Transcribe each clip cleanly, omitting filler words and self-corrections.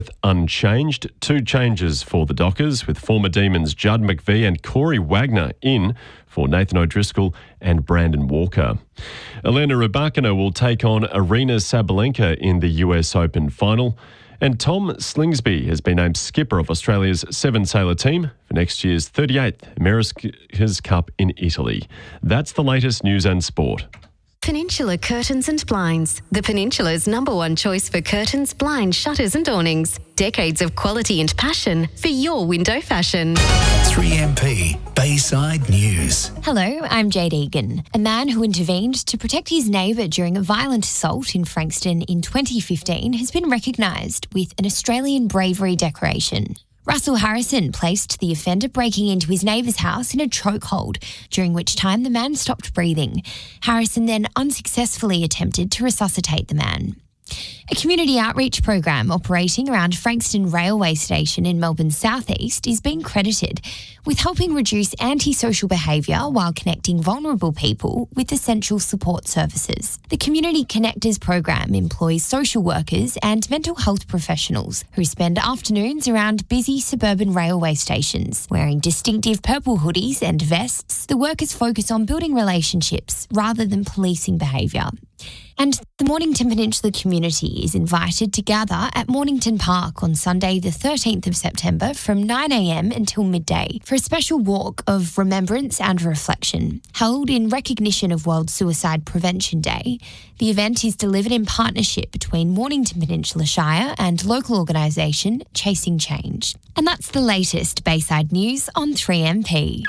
unchanged. 2 changes for the Dockers, with former Demons Judd McVie and Corey Wagner in for Nathan O'Driscoll and Brandon Walker. Elena Rybakina will take on Aryna Sabalenka in the US Open final. And Tom Slingsby has been named skipper of Australia's 7-sailor team for next year's 38th America's Cup in Italy. That's the latest news and sport. Peninsula Curtains and Blinds. The Peninsula's #1 choice for curtains, blinds, shutters and awnings. Decades of quality and passion for your window fashion. 3MP Bayside News. Hello, I'm Jade Egan. A man who intervened to protect his neighbour during a violent assault in Frankston in 2015 has been recognised with an Australian Bravery Decoration. Russell Harrison placed the offender breaking into his neighbour's house in a chokehold, during which time the man stopped breathing. Harrison then unsuccessfully attempted to resuscitate the man. A community outreach program operating around Frankston Railway Station in Melbourne's southeast is being credited with helping reduce antisocial behaviour while connecting vulnerable people with essential support services. The Community Connectors program employs social workers and mental health professionals who spend afternoons around busy suburban railway stations. Wearing distinctive purple hoodies and vests, the workers focus on building relationships rather than policing behaviour. And the Mornington Peninsula community is invited to gather at Mornington Park on Sunday the 13th of September from 9 a.m. until midday for a special walk of remembrance and reflection. Held in recognition of World Suicide Prevention Day, the event is delivered in partnership between Mornington Peninsula Shire and local organisation Chasing Change. And that's the latest Bayside news on 3MP.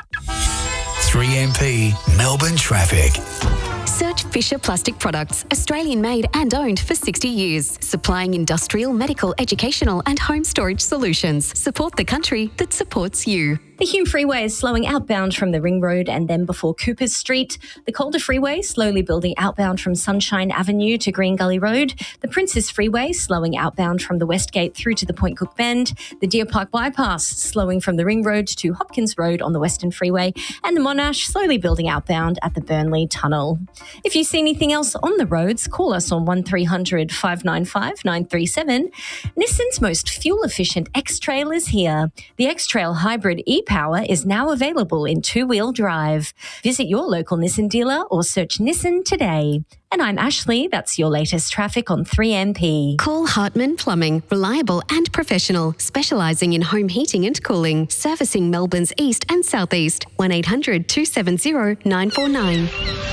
3MP Melbourne Traffic. Search Fisher Plastic Products, Australian made and owned for 60 years. Supplying industrial, medical, educational and home storage solutions. Support the country that supports you. The Hume Freeway is slowing outbound from the Ring Road and then before Coopers Street. The Calder Freeway slowly building outbound from Sunshine Avenue to Green Gully Road. The Princes Freeway slowing outbound from the West Gate through to the Point Cook Bend. The Deer Park Bypass slowing from the Ring Road to Hopkins Road on the Western Freeway. And the Monash slowly building outbound at the Burnley Tunnel. If you see anything else on the roads, call us on 1300 595 937. Nissan's most fuel-efficient X-Trail is here. The X-Trail Hybrid E-Power is now available in 2-wheel drive. Visit your local Nissan dealer or search Nissan today. And I'm Ashley. That's your latest traffic on 3MP. Call Hartman Plumbing, reliable and professional, specialising in home heating and cooling, servicing Melbourne's east and southeast. 1800 270 949.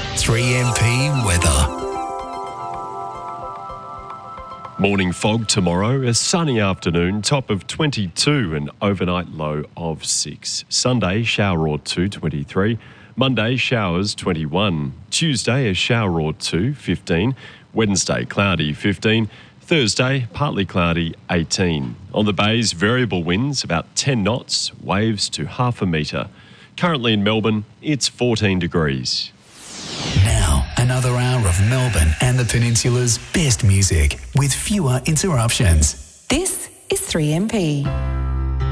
3MP Weather. Morning fog tomorrow, a sunny afternoon, top of 22 and overnight low of 6. Sunday, shower or 2, 23. Monday, showers 21. Tuesday, a shower or 2, 15. Wednesday, cloudy 15. Thursday, partly cloudy 18. On the bays, variable winds about 10 knots, waves to half a metre. Currently in Melbourne, it's 14 degrees. Now, another hour of Melbourne and the Peninsula's best music with fewer interruptions. This is 3MP.